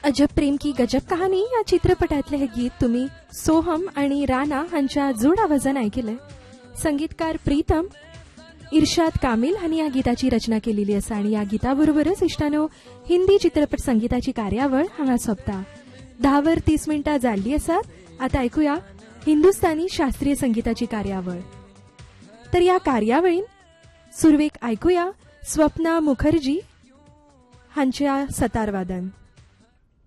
अजब प्रेम की गजब कहाणी या चित्रपटातले हे गीत तुम्ही सोहम आणि राणा हांच्या जोड आवाजान ऐकले. संगीतकार प्रीतम इर्शाद कामिल हांनी या गीताची रचना केलेली आसा आणि या गीताबरोबरच इश्टानो हिंदी चित्रपट संगीताची कार्यावळ हांगा सोंपता. 10 वर 30 मिनिटां जाल्ली आसात. आता ऐकूया हिंदुस्थानी शास्त्रीय संगीताची कार्यावळ. तर या कार्यावळीन सुरवेक ऐकूया स्वप्ना मुखर्जी हांच्या सतार वादन.